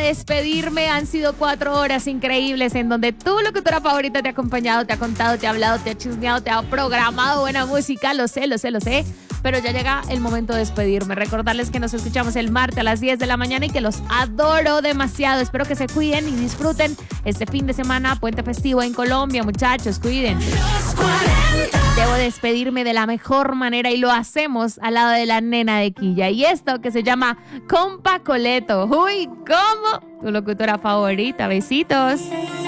despedirme. Han sido 4 horas increíbles en donde tu locutora favorita te ha acompañado, te ha contado, te ha hablado, te ha chismeado, te ha programado buena música. Lo sé. Pero ya llega el momento de despedirme. Recordarles que nos escuchamos el martes a las 10 de la mañana y que los adoro demasiado. Espero que se cuiden y disfruten este fin de semana, puente festivo en Colombia. Muchachos, cuiden. Debo despedirme de la mejor manera y lo hacemos al lado de la nena de Quilla. Y esto que se llama Compa Coleto. Uy, ¿cómo? Tu locutora favorita. Besitos.